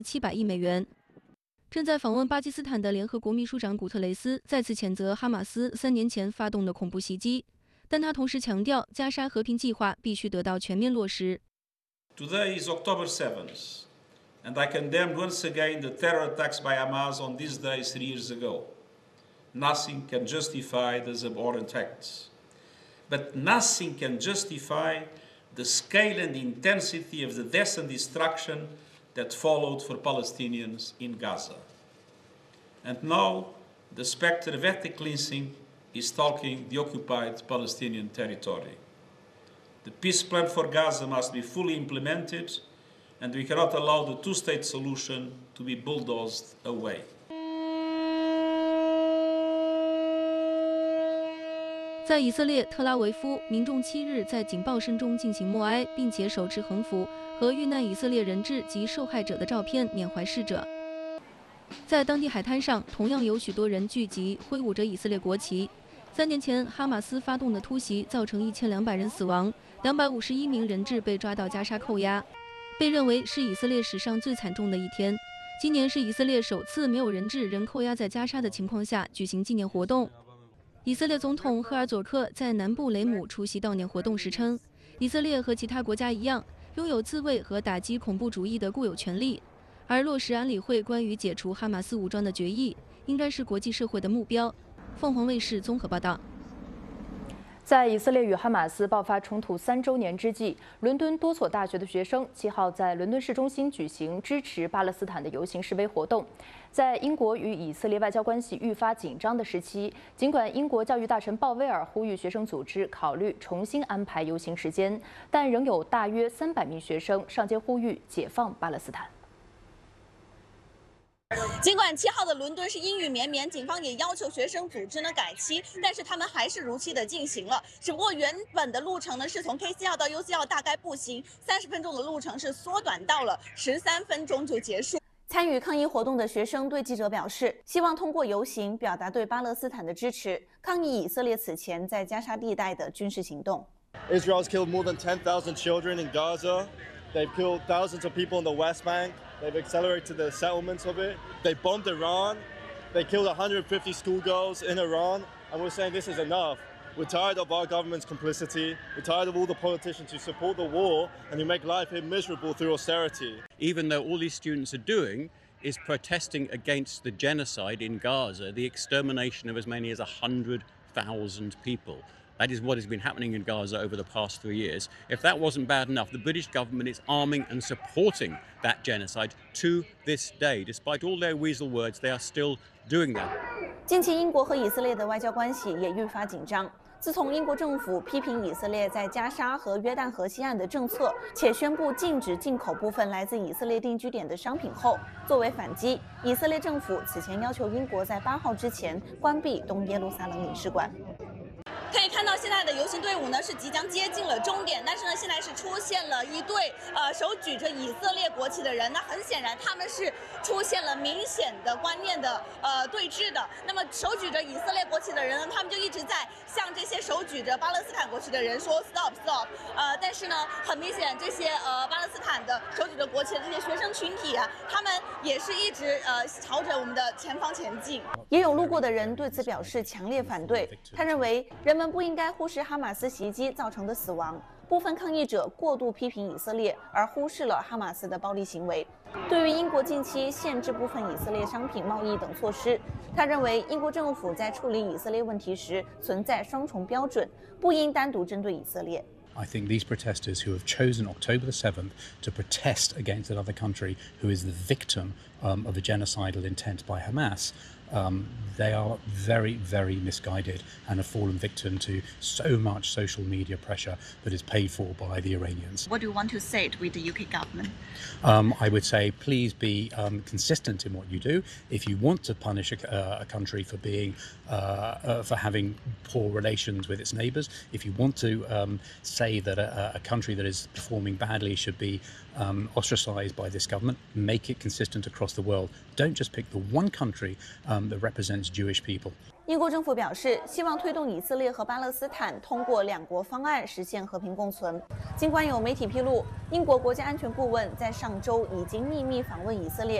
700亿美元。正在访问巴基斯坦的联合国秘书长古特雷斯再次谴责哈马斯3年前发动的恐怖袭击，但他同时强调，加沙和平计划必须得到全面落实。 Today is October 7th, and I condemned once again the terror attacks by Hamas on this day 3 years ago. Nothing can justify those abhorrent acts, but nothing can justify the scale and intensity of the death and destruction that followed for Palestinians in Gaza. And now, the spectre of ethnic cleansing is stalking the occupied Palestinian territory. The peace plan for Gaza must be fully implemented, and we cannot allow the two-state solution to be bulldozed away. 在以色列特拉维夫，民众7日在警报声中进行默哀，并且手持横幅和遇难以色列人质及受害者的照片缅怀逝者。在当地海滩上，同样有许多人聚集，挥舞着以色列国旗。3年前，哈马斯发动的突袭造成1200人死亡，251名人质被抓到加沙扣押，被认为是以色列史上最惨重的一天。今年是以色列首次没有人质仍扣押在加沙的情况下举行纪念活动。以色列总统赫尔佐克在南部雷姆出席悼念活动时称，以色列和其他国家一样，拥有自卫和打击恐怖主义的固有权利，而落实安理会关于解除哈马斯武装的决议，应该是国际社会的目标。凤凰卫视综合报道。 在以色列与哈马斯爆发冲突3周年之际，伦敦多所大学的学生7号在伦敦市中心举行支持巴勒斯坦的游行示威活动。在英国与以色列外交关系愈发紧张的时期，尽管英国教育大臣鲍威尔呼吁学生组织考虑重新安排游行时间，但仍有大约300名学生上街呼吁解放巴勒斯坦。 尽管7号的伦敦是阴雨绵绵，警方也要求学生组织改期，但是他们还是如期的进行了。只不过原本的路程是从 KC 号到 UC 号，大概步行30分钟的路程是缩短到了13分钟就结束。 参与抗议活动的学生对记者表示，希望通过游行表达对巴勒斯坦的支持，抗议以色列此前在加沙地带的军事行动。 Israel's killed more than 10,000 children in Gaza. They've killed thousands of people in the West Bank. They've accelerated the settlements of it. They bombed Iran. They killed 150 schoolgirls in Iran. And we're saying this is enough. We're tired of our government's complicity. We're tired of all the politicians who support the war and who make life here miserable through austerity. Even though all these students are doing is protesting against the genocide in Gaza, the extermination of as many as 100,000 people. That is what has been happening in Gaza over the past 3 years. If that wasn't bad enough, the British government is arming and supporting that genocide to this day. Despite all their weasel words, they are still doing that. 近期，英国和以色列的外交关系也愈发紧张。自从英国政府批评以色列在加沙和约旦河西岸的政策，且宣布禁止进口部分来自以色列定居点的商品后，作为反击，以色列政府此前要求英国在8号之前关闭东耶路撒冷领事馆。 可以看到，现在的游行队伍是即将接近了终点，但是现在是出现了一队手举着以色列国旗的人。那很显然，他们是出现了明显的观念的对峙的。那么手举着以色列国旗的人呢，他们就一直在向这些手举着巴勒斯坦国旗的人说 stop stop。但是呢，很明显，这些巴勒斯坦的手举着国旗的这些学生群体他们也是一直朝着我们的前方前进。 也有路过的人对此表示强烈反对，他认为人们不应该忽视哈马斯袭击造成的死亡。部分抗议者过度批评以色列，而忽视了哈马斯的暴力行为。对于英国近期限制部分以色列商品贸易等措施，他认为英国政府在处理以色列问题时存在双重标准，不应单独针对以色列。 I think these protesters who have chosen October the 7th to protest against another country who is the victim of a genocidal intent by Hamas, they are very, very misguided and have fallen victim to so much social media pressure that is paid for by the Iranians. What do you want to say with the UK government? I would say please be consistent in what you do. If you want to punish a country for being for having poor relations with its neighbours, if you want to say that a country that is performing badly should be ostracized by this government. Make it consistent across the world. Don't just pick the one country that represents Jewish people. 英国政府表示，希望推动以色列和巴勒斯坦通过两国方案实现和平共存。尽管有媒体披露，英国国家安全顾问在上周已经秘密访问以色列。